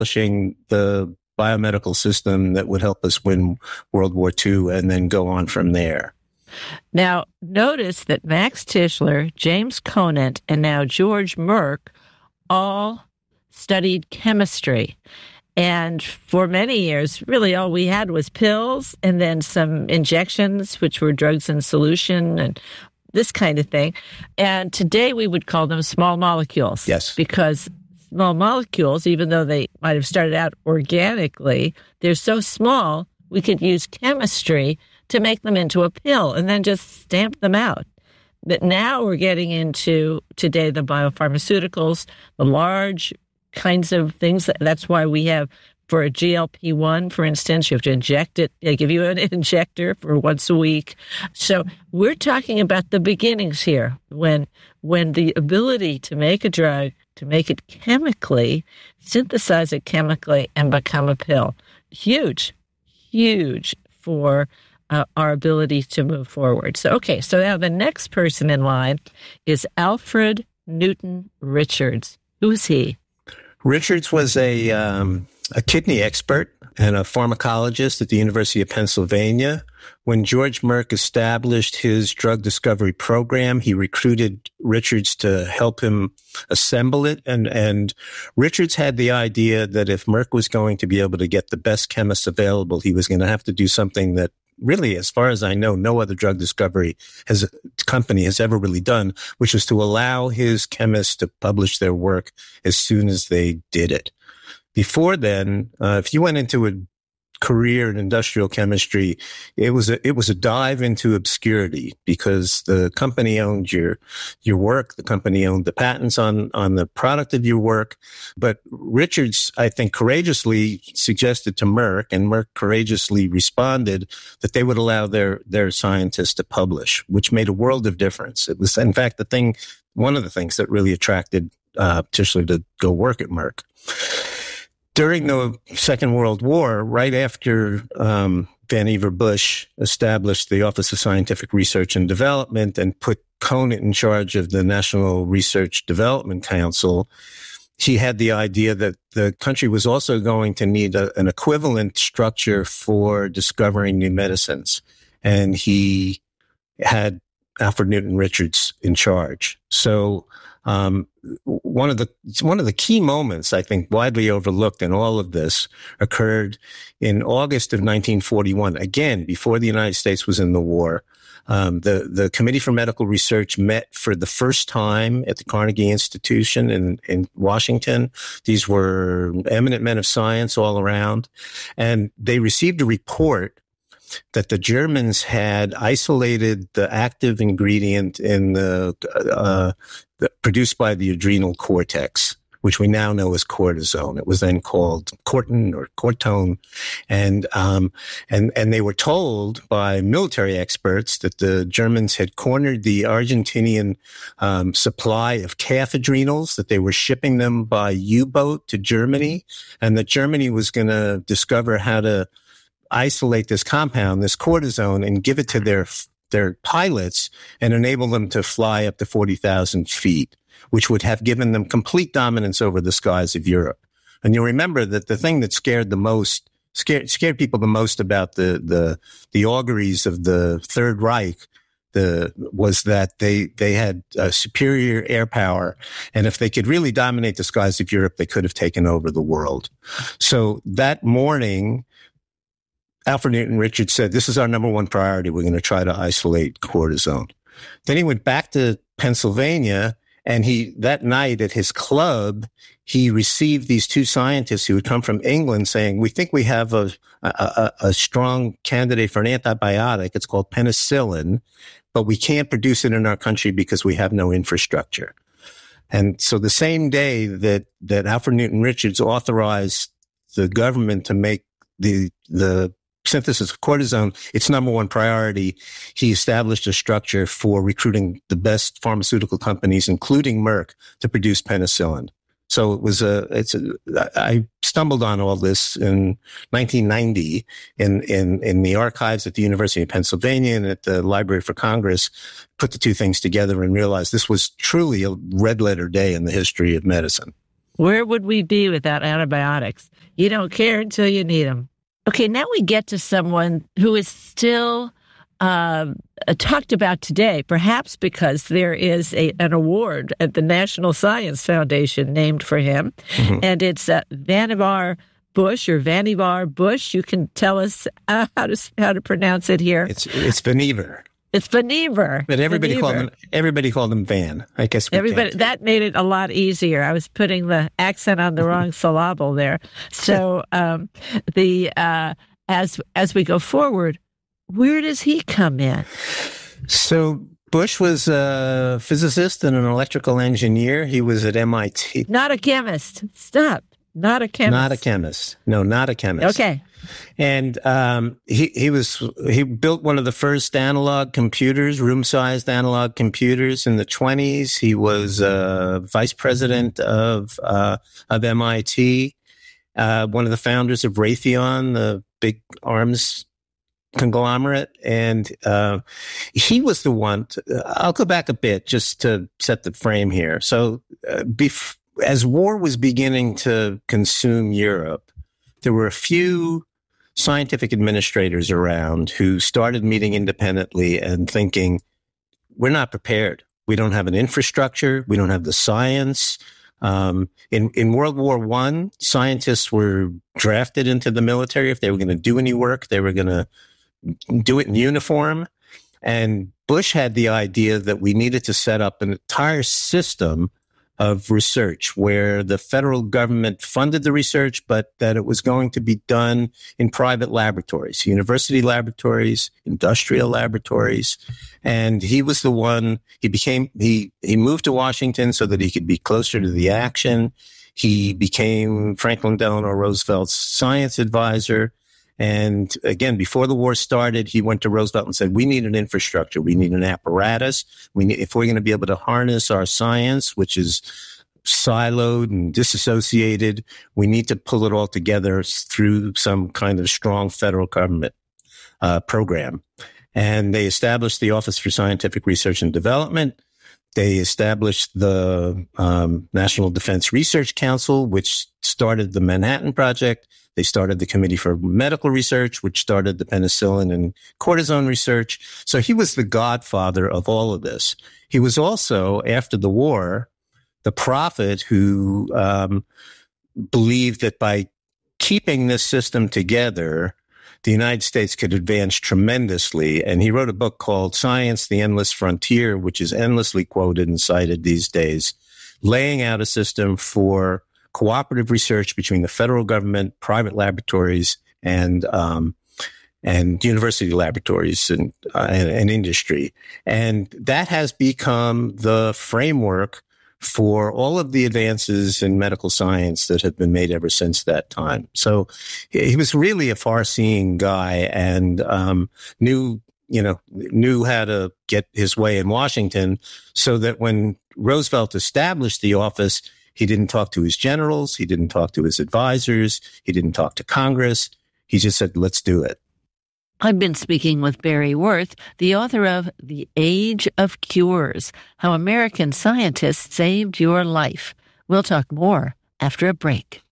establishing the biomedical system that would help us win World War II and then go on from there. Now, notice that Max Tishler, James Conant, and now George Merck all studied chemistry. And for many years, really all we had was pills and then some injections, which were drugs in solution and this kind of thing. And today we would call them small molecules. Yes. Because small molecules, even though they might have started out organically, they're so small, we could use chemistry to make them into a pill and then just stamp them out. But now we're getting into, today, the biopharmaceuticals, the large kinds of things. That's why we have, for a GLP-1, for instance, you have to inject it. They give you an injector for once a week. So we're talking about the beginnings here, when the ability to make a drug, to make it chemically, synthesize it chemically, and become a pill. Huge for our ability to move forward. So now the next person in line is Alfred Newton Richards. Who is he? Richards was a kidney expert and a pharmacologist at the University of Pennsylvania. When George Merck established his drug discovery program, he recruited Richards to help him assemble it. And Richards had the idea that if Merck was going to be able to get the best chemists available, he was going to have to do something that really, as far as I know, no other drug discovery company has ever really done, which was to allow his chemists to publish their work as soon as they did it. Before then, if you went into a career in industrial chemistry, it was a dive into obscurity, because the company owned your work, the company owned the patents on the product of your work. But Richards, I think, courageously suggested to Merck, and Merck courageously responded, that they would allow their scientists to publish, which made a world of difference. It was, in fact, one of the things that really attracted Tishler to go work at Merck. During the Second World War, right after Vannevar Bush established the Office of Scientific Research and Development and put Conant in charge of the National Research Development Council, he had the idea that the country was also going to need an equivalent structure for discovering new medicines. And he had Alfred Newton Richards in charge. So one of the key moments, I think, widely overlooked in all of this occurred in August of 1941. Again, before the United States was in the war, the Committee for Medical Research met for the first time at the Carnegie Institution in Washington. These were eminent men of science all around, and they received a report that the Germans had isolated the active ingredient in produced by the adrenal cortex, which we now know as cortisone. It was then called Cortin or Cortone. And they were told by military experts that the Germans had cornered the Argentinian supply of calf adrenals, that they were shipping them by U-boat to Germany, and that Germany was going to discover how to isolate this compound, this cortisone, and give it to their pilots and enable them to fly up to 40,000 feet, which would have given them complete dominance over the skies of Europe. And you'll remember that the thing that scared people the most about the auguries of the Third Reich was that they had superior air power, and if they could really dominate the skies of Europe, they could have taken over the world. So that morning, Alfred Newton Richards said, "This is our number one priority. We're going to try to isolate cortisone." Then he went back to Pennsylvania, and that night at his club, he received these two scientists who had come from England saying, "We think we have a strong candidate for an antibiotic. It's called penicillin, but we can't produce it in our country because we have no infrastructure." And so the same day that Alfred Newton Richards authorized the government to make the synthesis of cortisone its number one priority, he established a structure for recruiting the best pharmaceutical companies, including Merck, to produce penicillin. So I stumbled on all this in 1990 in the archives at the University of Pennsylvania and at the Library for Congress, put the two things together and realized this was truly a red letter day in the history of medicine. Where would we be without antibiotics? You don't care until you need them. Okay, now we get to someone who is still talked about today, perhaps because there is an award at the National Science Foundation named for him, and it's Vannevar Bush or Vannevar Bush. You can tell us how to pronounce it here. It's Vannevar. It's Vannevar. But everybody called him Van. I guess that made it a lot easier. I was putting the accent on the wrong syllable there. So as we go forward, where does he come in? So Bush was a physicist and an electrical engineer. He was at MIT. Not a chemist. Stop. Not a chemist. Not a chemist. No, not a chemist. Okay. And he built one of the first analog computers, room-sized analog computers in the 1920s. He was vice president of MIT, one of the founders of Raytheon, the big arms conglomerate. And he was the one. I'll go back a bit just to set the frame here. So as war was beginning to consume Europe, there were a few scientific administrators around who started meeting independently and thinking, we're not prepared. We don't have an infrastructure. We don't have the science. In World War I, scientists were drafted into the military. If they were going to do any work, they were going to do it in uniform. And Bush had the idea that we needed to set up an entire system of research where the federal government funded the research, but that it was going to be done in private laboratories, university laboratories, industrial laboratories. And he was the one, he moved to Washington so that he could be closer to the action. He became Franklin Delano Roosevelt's science advisor. And again, before the war started, he went to Roosevelt and said, we need an infrastructure. We need an apparatus. If we're going to be able to harness our science, which is siloed and disassociated, we need to pull it all together through some kind of strong federal government program. And they established the Office for Scientific Research and Development. They established the National Defense Research Council, which started the Manhattan Project. They started the Committee for Medical Research, which started the penicillin and cortisone research. So he was the godfather of all of this. He was also, after the war, the prophet who believed that by keeping this system together, the United States could advance tremendously. And he wrote a book called Science, the Endless Frontier, which is endlessly quoted and cited these days, laying out a system for cooperative research between the federal government, private laboratories, and university laboratories and industry. And that has become the framework for all of the advances in medical science that have been made ever since that time. So he was really a far-seeing guy and knew how to get his way in Washington, so that when Roosevelt established the office, he didn't talk to his generals. He didn't talk to his advisors. He didn't talk to Congress. He just said, let's do it. I've been speaking with Barry Worth, the author of The Age of Cures, How American Scientists Saved Your Life. We'll talk more after a break.